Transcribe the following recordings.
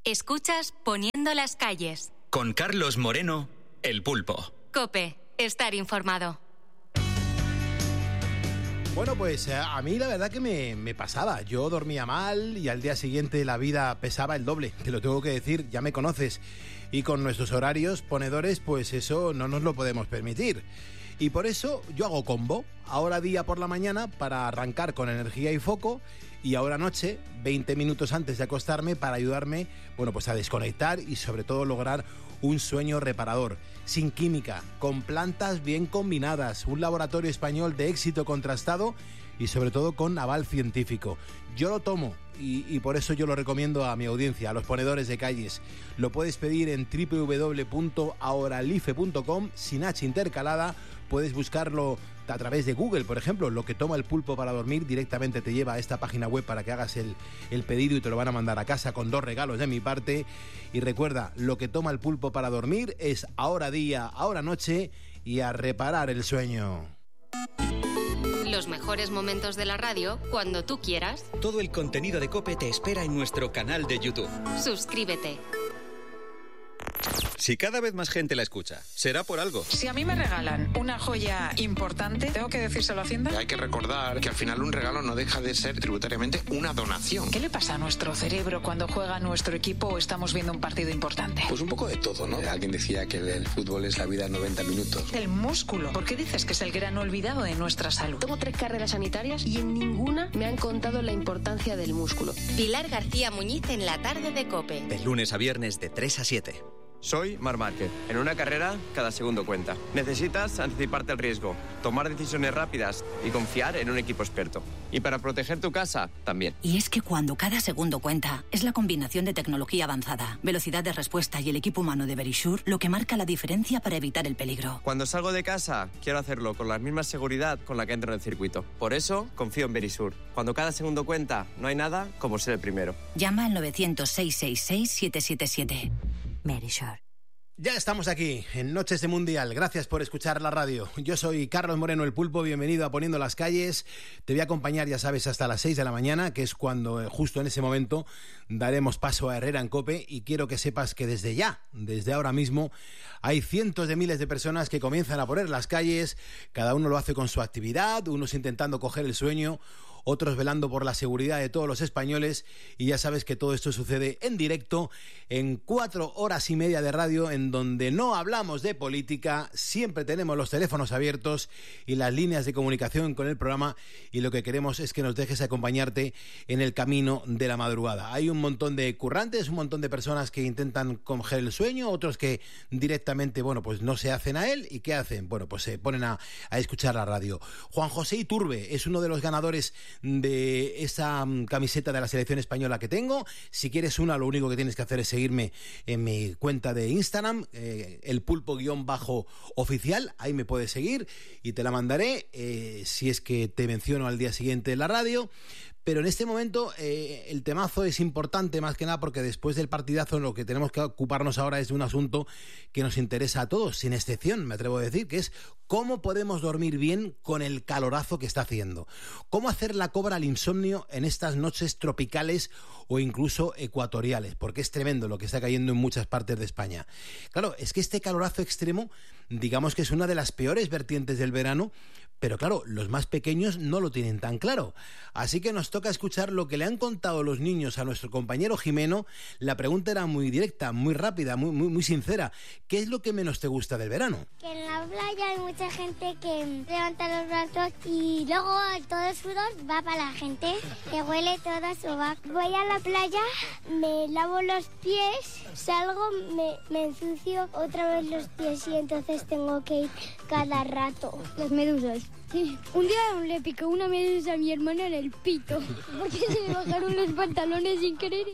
Escuchas Poniendo las calles. Con Carlos Moreno, El Pulpo. COPE, estar informado. Bueno, pues a mí la verdad que me pasaba. Yo dormía mal y al día siguiente la vida pesaba el doble. Te lo tengo que decir, ya me conoces. Y con nuestros horarios ponedores, pues eso no nos lo podemos permitir. Y por eso yo hago combo. Ahora día por la mañana para arrancar con energía y foco. Y ahora noche, 20 minutos antes de acostarme para ayudarme, bueno, pues a desconectar y sobre todo lograr un sueño reparador. Sin química, con plantas bien combinadas, un laboratorio español de éxito contrastado y sobre todo con aval científico. Yo lo tomo y por eso yo lo recomiendo a mi audiencia, a los ponedores de calles. Lo puedes pedir en www.ahoralife.com sin H intercalada. Puedes buscarlo a través de Google, por ejemplo. Lo que toma el pulpo para dormir directamente te lleva a esta página web para que hagas el pedido y te lo van a mandar a casa con 2 regalos de mi parte. Y recuerda, lo que toma el pulpo para dormir es ahora día, ahora noche y a reparar el sueño. Los mejores momentos de la radio cuando tú quieras. Todo el contenido de COPE te espera en nuestro canal de YouTube. Suscríbete. Si cada vez más gente la escucha, será por algo. Si a mí me regalan una joya importante, ¿tengo que decírselo a Hacienda? Hay que recordar que al final un regalo no deja de ser tributariamente una donación. ¿Qué le pasa a nuestro cerebro cuando juega nuestro equipo o estamos viendo un partido importante? Pues un poco de todo, ¿no? Alguien decía que el fútbol es la vida en 90 minutos. El músculo. ¿Por qué dices que es el gran olvidado de nuestra salud? Tengo 3 carreras sanitarias y en ninguna me han contado la importancia del músculo. Pilar García Muñiz en la tarde de COPE. De lunes a viernes de 3 a 7. Soy Marc Márquez. En una carrera, cada segundo cuenta. Necesitas anticiparte al riesgo, tomar decisiones rápidas y confiar en un equipo experto. Y para proteger tu casa, también. Y es que cuando cada segundo cuenta, es la combinación de tecnología avanzada, velocidad de respuesta y el equipo humano de Verisure lo que marca la diferencia para evitar el peligro. Cuando salgo de casa, quiero hacerlo con la misma seguridad con la que entro en el circuito. Por eso, confío en Verisure. Cuando cada segundo cuenta, no hay nada como ser el primero. Llama al 900-666-777. Verisure. Ya estamos aquí, en Noches de Mundial. Gracias por escuchar la radio. Yo soy Carlos Moreno, El Pulpo. Bienvenido a Poniendo las calles. Te voy a acompañar, ya sabes, hasta las 6 de la mañana, que es cuando, justo en ese momento, daremos paso a Herrera en COPE. Y quiero que sepas que desde ya, desde ahora mismo, hay cientos de miles de personas que comienzan a poner las calles. Cada uno lo hace con su actividad, unos intentando coger el sueño, otros velando por la seguridad de todos los españoles. Y ya sabes que todo esto sucede en directo, en 4 horas y media de radio, en donde no hablamos de política, siempre tenemos los teléfonos abiertos y las líneas de comunicación con el programa, y lo que queremos es que nos dejes acompañarte en el camino de la madrugada. Hay un montón de currantes, un montón de personas que intentan coger el sueño, otros que directamente, bueno, pues no se hacen a él. ¿Y qué hacen? Bueno, pues se ponen a escuchar la radio. Juan José Iturbe es uno de los ganadores de esa camiseta de la selección española que tengo. Si quieres una, lo único que tienes que hacer es seguirme en mi cuenta de Instagram, el pulpo_oficial. Ahí me puedes seguir y te la mandaré si es que te menciono al día siguiente en la radio. Pero en este momento el temazo es importante, más que nada porque después del partidazo lo que tenemos que ocuparnos ahora es de un asunto que nos interesa a todos, sin excepción, me atrevo a decir, que es cómo podemos dormir bien con el calorazo que está haciendo. Cómo hacer la cobra al insomnio en estas noches tropicales o incluso ecuatoriales, porque es tremendo lo que está cayendo en muchas partes de España. Claro, es que este calorazo extremo, digamos que es una de las peores vertientes del verano, pero claro, los más pequeños no lo tienen tan claro. Así que nos toca escuchar lo que le han contado los niños a nuestro compañero Jimeno. La pregunta era muy directa, muy rápida, muy sincera. ¿Qué es lo que menos te gusta del verano? Que en la playa hay mucha gente que levanta los brazos y luego todo el sudor va para la gente, que huele todo a sobaco. Voy a la playa, me lavo los pies, salgo, me ensucio otra vez los pies y entonces tengo que ir cada rato. Las medusas. Sí. Un día le picó una medusa a mi hermana en el pito porque se le bajaron los pantalones sin querer.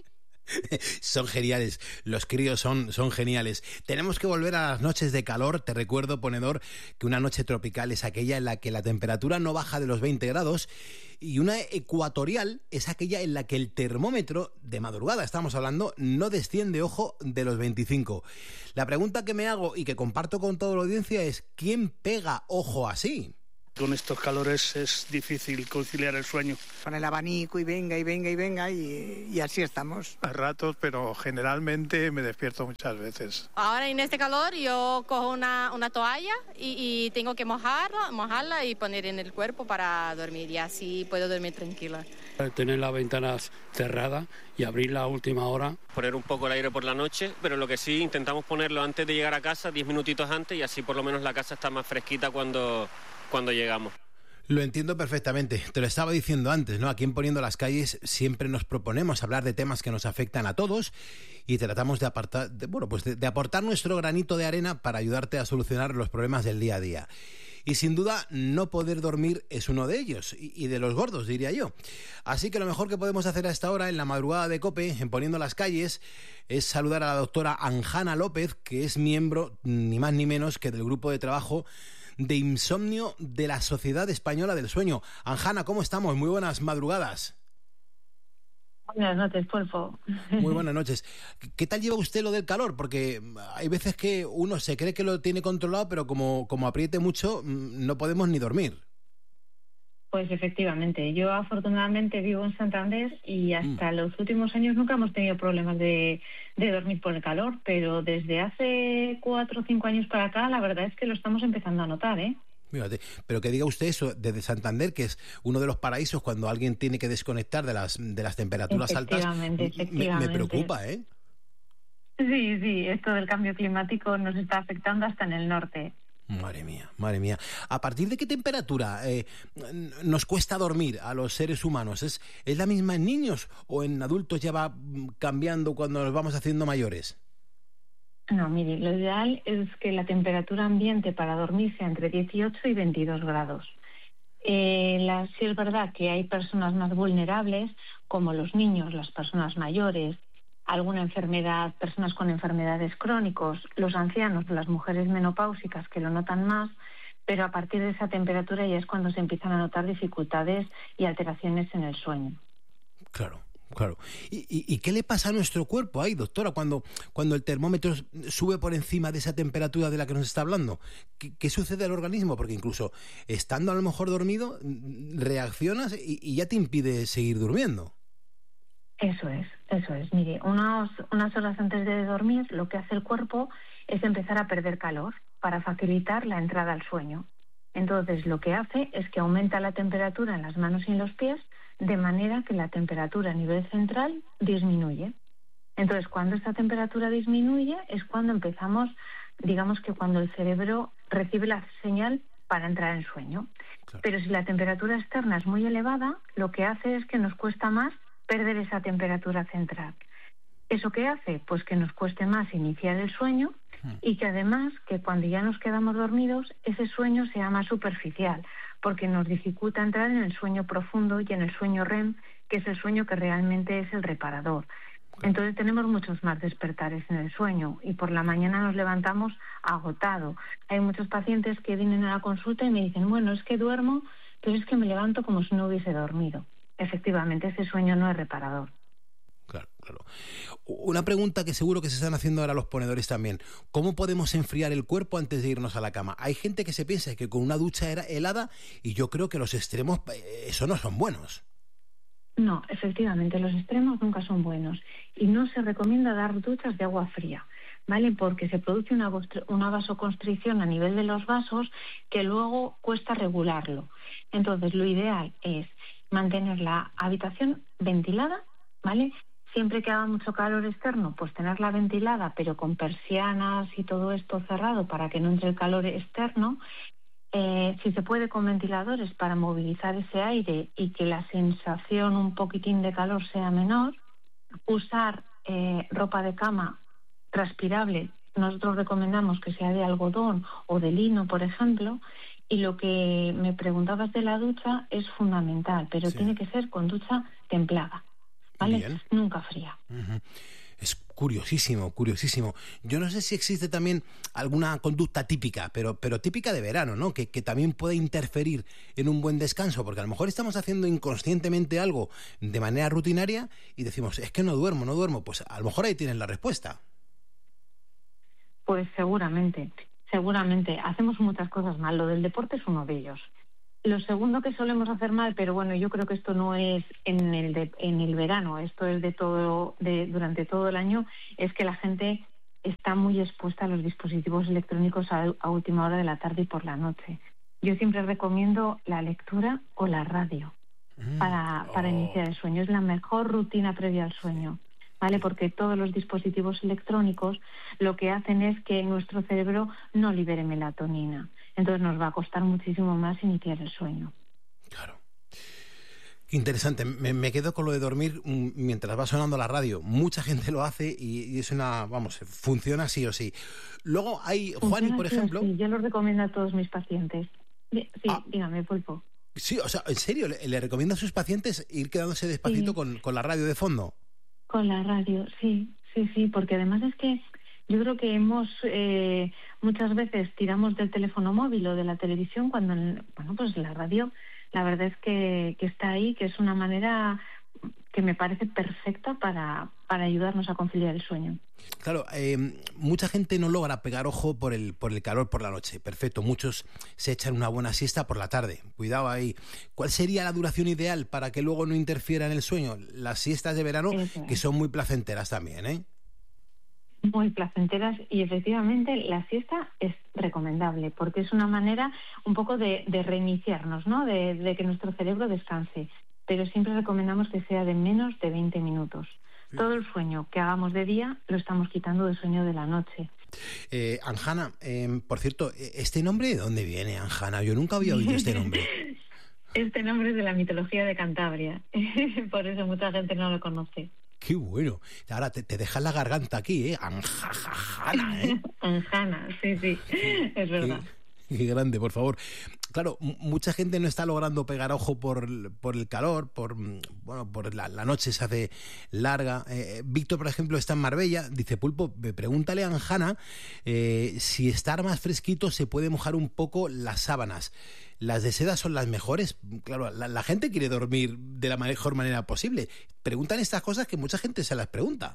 Son geniales, los críos son geniales. Tenemos que volver a las noches de calor. Te recuerdo, ponedor, que una noche tropical es aquella en la que la temperatura no baja de los 20 grados y una ecuatorial es aquella en la que el termómetro de madrugada, estamos hablando, no desciende, ojo, de los 25. La pregunta que me hago y que comparto con toda la audiencia es: ¿quién pega ojo así? Con estos calores es difícil conciliar el sueño. Con el abanico y venga y así estamos. A ratos, pero generalmente me despierto muchas veces. Ahora en este calor yo cojo una toalla y tengo que mojarla y poner en el cuerpo para dormir y así puedo dormir tranquila. Tener las ventanas cerradas y abrirlas a última hora. Poner un poco el aire por la noche, pero lo que sí intentamos ponerlo antes de llegar a casa, 10 minutitos antes, y así por lo menos la casa está más fresquita cuando llegamos. Lo entiendo perfectamente. Te lo estaba diciendo antes, ¿no? Aquí en Poniendo las Calles siempre nos proponemos hablar de temas que nos afectan a todos y tratamos de aportar nuestro granito de arena para ayudarte a solucionar los problemas del día a día. Y sin duda, no poder dormir es uno de ellos, y de los gordos, diría yo. Así que lo mejor que podemos hacer a esta hora, en la madrugada de COPE, en Poniendo las Calles, es saludar a la doctora Anjana López, que es miembro, ni más ni menos, que del grupo de trabajo de insomnio de la Sociedad Española del Sueño. Anjana, ¿cómo estamos? Muy buenas madrugadas. Buenas noches, Pulpo. Muy buenas noches. ¿Qué tal lleva usted lo del calor? Porque hay veces que uno se cree que lo tiene controlado, pero como apriete mucho, no podemos ni dormir. Pues efectivamente, yo afortunadamente vivo en Santander y hasta los últimos años nunca hemos tenido problemas de dormir por el calor, pero desde hace 4 o 5 años para acá la verdad es que lo estamos empezando a notar, ¿eh? Fíjate, pero que diga usted eso desde Santander, que es uno de los paraísos cuando alguien tiene que desconectar de las temperaturas altas, me preocupa, ¿eh? Sí, esto del cambio climático nos está afectando hasta en el norte. Madre mía. ¿A partir de qué temperatura nos cuesta dormir a los seres humanos? ¿Es la misma en niños o en adultos ya va cambiando cuando nos vamos haciendo mayores? No, mire, lo ideal es que la temperatura ambiente para dormir sea entre 18 y 22 grados. Sí es verdad que hay personas más vulnerables, como los niños, las personas mayores, alguna enfermedad, personas con enfermedades crónicas, los ancianos, las mujeres menopáusicas que lo notan más, pero a partir de esa temperatura ya es cuando se empiezan a notar dificultades y alteraciones en el sueño. Claro. ¿Y qué le pasa a nuestro cuerpo ahí, doctora, cuando el termómetro sube por encima de esa temperatura de la que nos está hablando? ¿Qué sucede al organismo? Porque incluso estando a lo mejor dormido, reaccionas y ya te impide seguir durmiendo. Eso es. Mire, unas horas antes de dormir, lo que hace el cuerpo es empezar a perder calor para facilitar la entrada al sueño. Entonces, lo que hace es que aumenta la temperatura en las manos y en los pies, de manera que la temperatura a nivel central disminuye. Entonces, cuando esta temperatura disminuye es cuando empezamos, digamos que cuando el cerebro recibe la señal para entrar en sueño. Claro. Pero si la temperatura externa es muy elevada, lo que hace es que nos cuesta más perder esa temperatura central. ¿Eso qué hace? Pues que nos cueste más iniciar el sueño y que además que cuando ya nos quedamos dormidos ese sueño sea más superficial, porque nos dificulta entrar en el sueño profundo y en el sueño REM, que es el sueño que realmente es el reparador. Entonces tenemos muchos más despertares en el sueño y por la mañana nos levantamos agotado. Hay muchos pacientes que vienen a la consulta y me dicen, bueno, es que duermo, pero es que me levanto como si no hubiese dormido. Efectivamente, ese sueño no es reparador. Claro. Una pregunta que seguro que se están haciendo ahora los ponedores también. ¿Cómo podemos enfriar el cuerpo antes de irnos a la cama? Hay gente que se piensa que con una ducha helada, y yo creo que los extremos, eso no son buenos. No, efectivamente, los extremos nunca son buenos. Y no se recomienda dar duchas de agua fría, ¿vale? Porque se produce una vasoconstricción a nivel de los vasos que luego cuesta regularlo. Entonces, lo ideal es mantener la habitación ventilada, ¿vale? Siempre que haga mucho calor externo, pues tenerla ventilada, pero con persianas y todo esto cerrado para que no entre el calor externo. Si se puede, con ventiladores para movilizar ese aire y que la sensación un poquitín de calor sea menor. Usar ropa de cama transpirable. Nosotros recomendamos que sea de algodón o de lino, por ejemplo. Y lo que me preguntabas de la ducha es fundamental, pero tiene que ser con ducha templada, ¿vale? Bien. Nunca fría. Uh-huh. Es curiosísimo. Yo no sé si existe también alguna conducta típica, pero típica de verano, ¿no? Que también puede interferir en un buen descanso, porque a lo mejor estamos haciendo inconscientemente algo de manera rutinaria y decimos, es que no duermo. Pues a lo mejor ahí tienes la respuesta. Pues seguramente. Hacemos muchas cosas mal. Lo del deporte es uno de ellos. Lo segundo que solemos hacer mal, pero bueno, yo creo que esto no es en el verano, esto es durante todo el año, es que la gente está muy expuesta a los dispositivos electrónicos a última hora de la tarde y por la noche. Yo siempre recomiendo la lectura o la radio para iniciar el sueño. Es la mejor rutina previa al sueño, ¿vale? Porque todos los dispositivos electrónicos lo que hacen es que nuestro cerebro no libere melatonina. Entonces nos va a costar muchísimo más iniciar el sueño. Claro. Interesante. Me quedo con lo de dormir mientras va sonando la radio. Mucha gente lo hace y es funciona sí o sí. Luego hay Juani, por ejemplo. Sí, yo lo recomiendo a todos mis pacientes. Sí, dígame, Pulpo. Sí, o sea, en serio, ¿le recomiendo a sus pacientes ir quedándose despacito con la radio de fondo? Con la radio, sí, porque además es que yo creo que muchas veces tiramos del teléfono móvil o de la televisión cuando, pues la radio, la verdad es que está ahí, que es una manera que me parece perfecta para ayudarnos a conciliar el sueño. Claro, mucha gente no logra pegar ojo por el calor por la noche. Perfecto, muchos se echan una buena siesta por la tarde. Cuidado ahí. ¿Cuál sería la duración ideal para que luego no interfiera en el sueño? Las siestas de verano, que son muy placenteras también, ¿eh? Muy placenteras, y efectivamente la siesta es recomendable porque es una manera un poco de reiniciarnos, ¿no? De que nuestro cerebro descanse, pero siempre recomendamos que sea de menos de 20 minutos. Sí. Todo el sueño que hagamos de día lo estamos quitando del sueño de la noche. Anjana, por cierto, ¿este nombre de dónde viene, Anjana? Yo nunca había oído este nombre. Este nombre es de la mitología de Cantabria, por eso mucha gente no lo conoce. ¡Qué bueno! Ahora te dejas la garganta aquí, ¿eh? Anjana, ¿eh? Anjana, sí, es verdad. Qué grande, por favor. Claro, mucha gente no está logrando pegar ojo por el calor, por la noche se hace larga. Víctor, por ejemplo, está en Marbella. Dice, Pulpo, pregúntale a Anjana si estar más fresquito se puede mojar un poco las sábanas. ¿Las de seda son las mejores? Claro, la gente quiere dormir de la mejor manera posible. Preguntan estas cosas que mucha gente se las pregunta.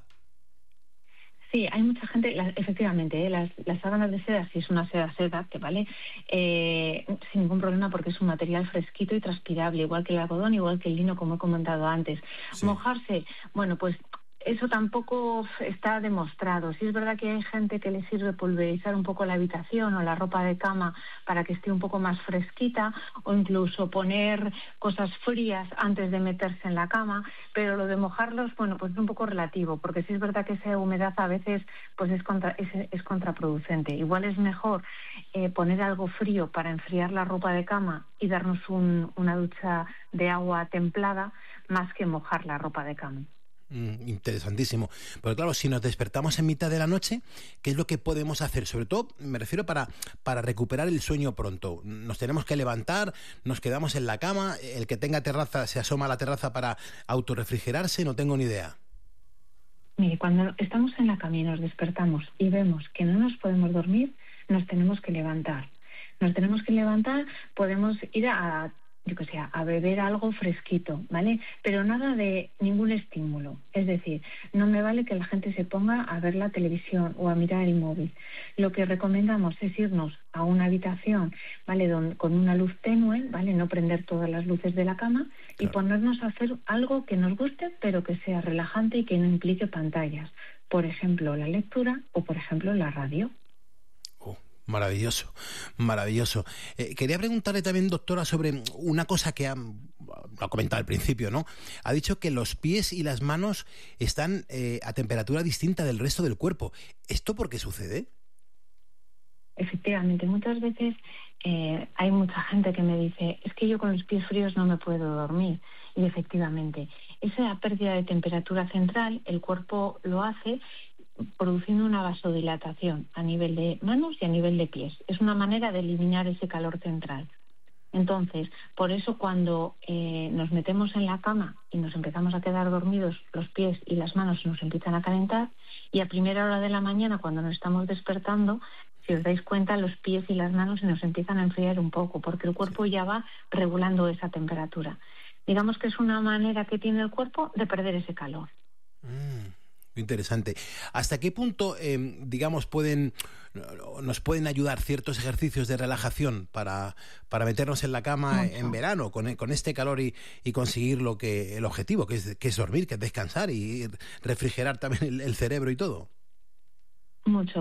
Sí, hay mucha gente, efectivamente, las sábanas de seda, si es una seda, que vale, sin ningún problema porque es un material fresquito y transpirable, igual que el algodón, igual que el lino, como he comentado antes. Sí. Mojarse, bueno, pues eso tampoco está demostrado. Sí es verdad que hay gente que le sirve pulverizar un poco la habitación o la ropa de cama para que esté un poco más fresquita, o incluso poner cosas frías antes de meterse en la cama, pero lo de mojarlos, bueno, pues es un poco relativo, porque sí es verdad que esa humedad a veces pues es contraproducente. Igual es mejor poner algo frío para enfriar la ropa de cama y darnos una ducha de agua templada más que mojar la ropa de cama. Interesantísimo. Pero claro, si nos despertamos en mitad de la noche, ¿qué es lo que podemos hacer? Sobre todo, me refiero para recuperar el sueño pronto. Nos tenemos que levantar, nos quedamos en la cama, el que tenga terraza se asoma a la terraza para autorrefrigerarse, no tengo ni idea. Mire, cuando estamos en la cama y nos despertamos y vemos que no nos podemos dormir, nos tenemos que levantar. Podemos ir a beber algo fresquito, ¿vale? Pero nada de ningún estímulo. Es decir, no me vale que la gente se ponga a ver la televisión o a mirar el móvil. Lo que recomendamos es irnos a una habitación, ¿vale? Con una luz tenue, ¿vale? No prender todas las luces de la cama y ponernos a hacer algo que nos guste, pero que sea relajante y que no implique pantallas. Por ejemplo, la lectura o, por ejemplo, la radio. Maravilloso, maravilloso. Quería preguntarle también, doctora, sobre una cosa que ha comentado al principio, ¿no? Ha dicho que los pies y las manos están a temperatura distinta del resto del cuerpo. ¿Esto por qué sucede? Efectivamente, muchas veces hay mucha gente que me dice, es que yo con los pies fríos no me puedo dormir. Y efectivamente, esa pérdida de temperatura central, el cuerpo lo hace produciendo una vasodilatación a nivel de manos y a nivel de pies. Es una manera de eliminar ese calor central. Entonces, por eso cuando nos metemos en la cama y nos empezamos a quedar dormidos, los pies y las manos nos empiezan a calentar, y a primera hora de la mañana, cuando nos estamos despertando, si os dais cuenta, los pies y las manos se nos empiezan a enfriar un poco, porque el cuerpo ya va regulando esa temperatura. Digamos que es una manera que tiene el cuerpo de perder ese calor. Interesante. ¿Hasta qué punto, digamos, nos pueden ayudar ciertos ejercicios de relajación para meternos en la cama en verano con este calor y conseguir el objetivo, que es dormir, que es descansar y refrigerar también el cerebro y todo? Mucho.